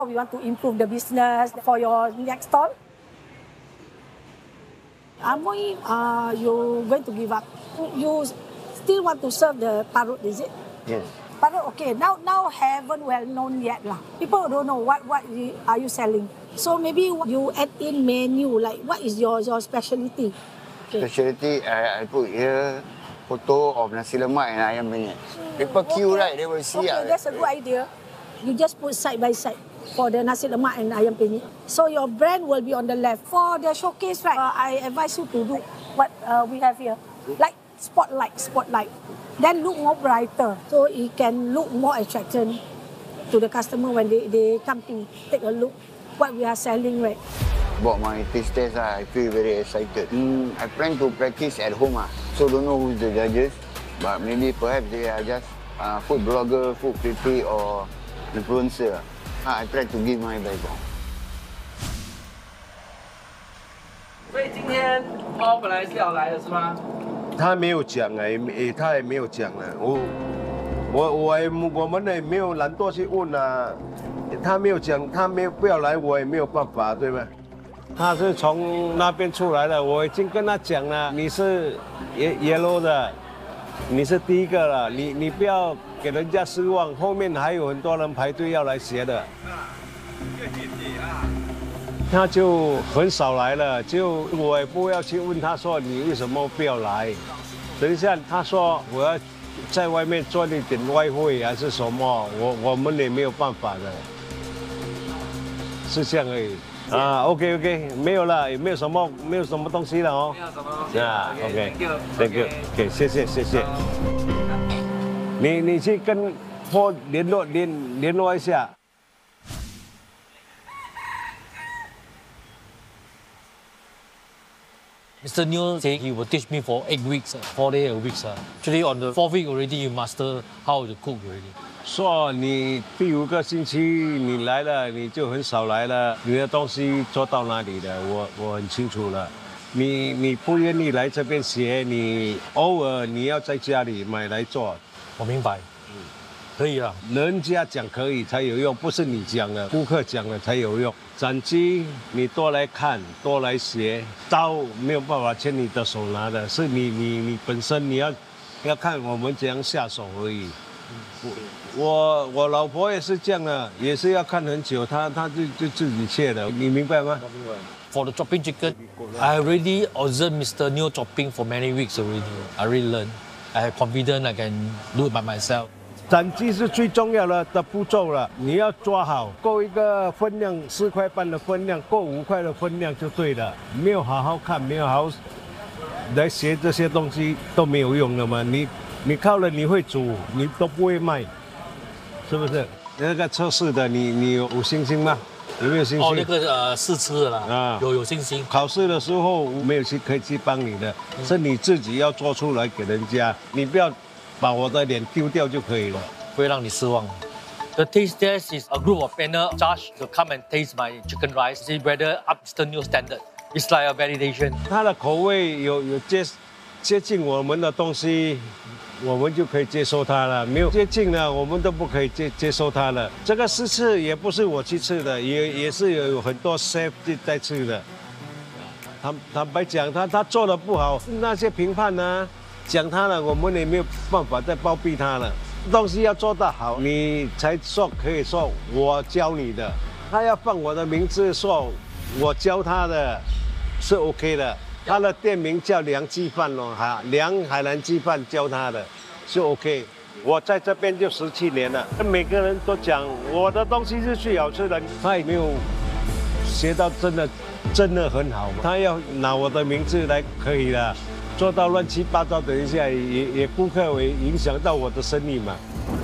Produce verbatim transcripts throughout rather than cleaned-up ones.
We want to improve the business for your next stall. Amoy, uh, you going to give up? You still want to serve the parut, is it? Yes. Parut, okay. Now, now haven't well known yet lah. People don't know what what you, are you selling. So maybe you add in menu, like what is your your specialty? Okay. Specialty, I, I put here photo of nasi lemak and ayam penyet. People okay. queue, right? They will see. Okay, uh, that's a good idea. You just put side by side for the nasi lemak and ayam penyet. So your brand will be on the left. For the showcase, right, uh, I advise you to do what uh, we have here. Like spotlight, spotlight. Then look more brighter. So it can look more attractive to the customer when they, they come to take a look what we are selling, right? About my taste test, uh, I feel very excited. Mm, I plan to practice at home. Uh, so don't know who's the judges. But maybe perhaps they are just uh, food blogger, food critic or influencer. Uh, I try to give my background. 所以今天哦本来是要来的是吗？ 他没有讲哎，也他也没有讲了。我我我也我们也没有懒惰去问啊。他没有讲，他没有不要来，我也没有办法，对吧？他是从那边出来的，我已经跟他讲了，你是 yellow 的，你是第一个了，你你不要给人家失望，后面还有很多人排队要来学的。他就很少来了，就我也不要去问他说你为什么不要来。等一下他说我要在外面赚一点外汇还是什么，我我们也没有办法的，是这样而已。啊 ，OK OK， 没有了，也没有什么没有什么东西了哦。 没有什么东西。 啊 ，OK，Thank you，OK， 谢谢谢谢。你你去跟或联络联联络一下。 Mister Neo said he will teach me for eight weeks, four days a week. Actually, on the fourth week already, you master how to cook already. 说你第五个星期你来了，你就很少来了，你的东西做到哪里了？我我很清楚了。你你不愿意来这边学，你偶尔你要在家里买来做。 我明白，嗯，可以了。 人家讲可以才有用，不是你讲的，顾客讲了才有用。斩鸡你多来看，多来学，刀没有办法牵你的手拿的，是你你你本身你要要看我们怎样下手而已。我我老婆也是这样的，也是要看很久，她她就就自己切的，你明白吗？ For the chopping chicken, I already observed Mister Neo chopping for many weeks already. I really learned. I have confidence I can do it by myself. 斩鸡是最重要的的步骤了，你要抓好，够一个分量，四块半的分量，够五块的分量就对了。没有好好看，没有好好来学这些东西都没有用的嘛。你你靠了你会煮，你都不会卖，是不是？那个测试的你你有信心吗？有没有信心？ 哦，那个呃试吃的啦，啊，有有信心。 考试的时候没有去可以去帮你的，是你自己要做出来给人家，你不要。 把我的脸丢掉就可以了， 不会让你失望。The taste test is a group of panel judge to come and taste my chicken rice, see whether up to new standard. It's like a validation. 它的口味有有接接近我们的东西，我们就可以接受它了。没有接近的，我们都不可以接接受它了。这个试吃也不是我去吃的，也也是有很多 chef 在吃的。坦坦白讲，他他做的不好，那些评判呢？ 讲他了，我们也没有办法再包庇他了。东西要做得好，你才说可以说我教你的。他要放我的名字，说我教他的，是 OK 的。他的店名叫梁鸡饭咯，哈，梁海南鸡饭教他的，是 OK。我在这边就十七年了，每个人都讲我的东西是最好吃的，他也没有学到真的真的很好。他要拿我的名字来可以了。 做到乱七八糟，等一下也也顾客会影响到我的生意嘛。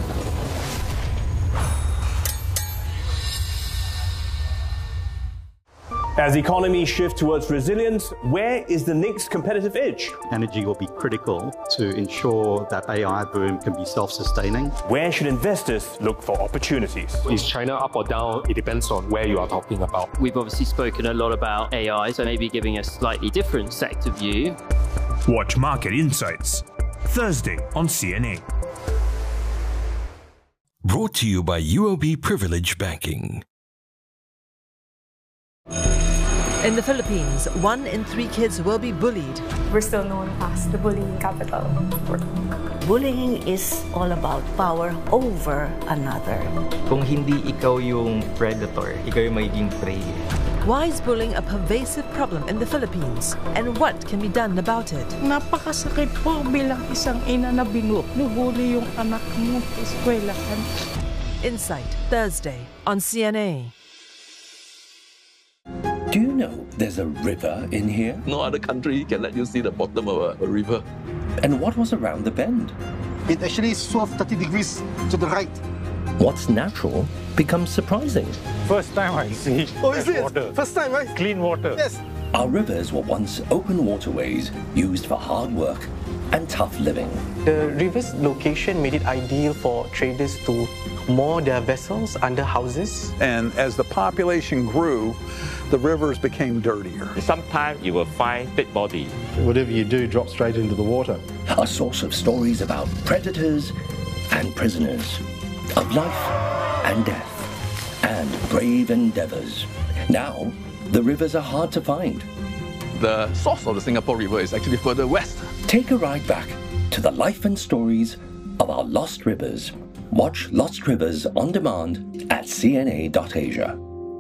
As economies shift towards resilience, where is the next competitive edge? Energy will be critical to ensure that A I boom can be self-sustaining. Where should investors look for opportunities? Is China up or down? It depends on where you are talking about. We've obviously spoken a lot about A I, so maybe giving a slightly different sector view. Watch Market Insights, Thursday on C N A. Brought to you by U O B Privilege Banking. In the Philippines, one in three kids will be bullied. We're still known as the bullying capital. Bullying is all about power over another. Kung hindi ikaw yung predator, ikaw yung magiging prey. Why is bullying a pervasive problem in the Philippines? And what can be done about it? Napakasakit po bilang isang ina na binubuli yung anak mo sa eskwelahan. Insight, Thursday on C N A. Do you know there's a river in here? No other country can let you see the bottom of a, a river. And what was around the bend? It actually swerved thirty degrees to the right. What's natural becomes surprising. First time I see Oh, is it? water. First time, right? Clean water. Yes. Our rivers were once open waterways used for hard work and tough living. The river's location made it ideal for traders to moor their vessels under houses. And as the population grew, the rivers became dirtier. Sometimes you will find dead body. Whatever you do drops straight into the water. A source of stories about predators and prisoners, of life and death, and brave endeavors. Now, the rivers are hard to find. The source of the Singapore River is actually further west. Take a ride back to the life and stories of our lost rivers. Watch Lost Rivers on demand at C N A dot Asia.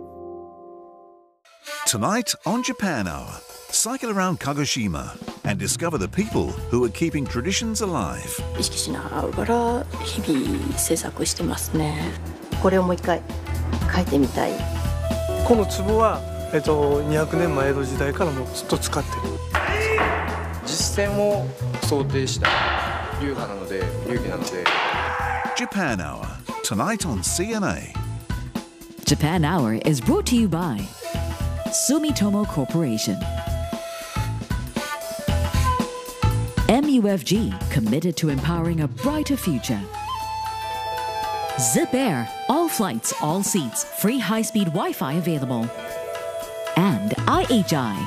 Tonight on Japan Hour, cycle around Kagoshima and discover the people who are keeping traditions alive. 意識しながら日々制作してますね。これをもう一回書いてみたい。 この壺はえっとにひゃくねんまえ江戸時代からもうずっと使ってる。 実践を想定した流派なので流儀なので。 Japan Hour tonight on C N A. Japan Hour is brought to you by Sumitomo Corporation. M U F G, committed to empowering a brighter future. Zip Air, all flights, all seats, free high-speed Wi-Fi available. And I H I.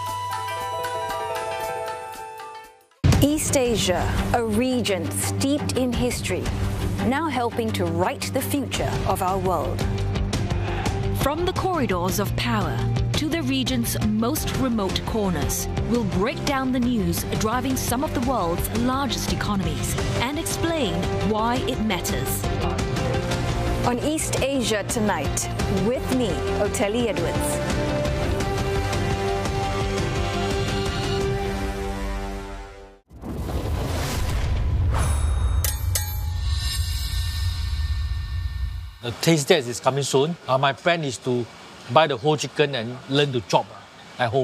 East Asia, a region steeped in history, now helping to write the future of our world. From the corridors of power to the region's most remote corners, we'll break down the news driving some of the world's largest economies and explain why it matters. On East Asia Tonight, with me, Oteli Edwards. The taste test is coming soon. Uh, my plan is to buy the whole chicken and learn to chop.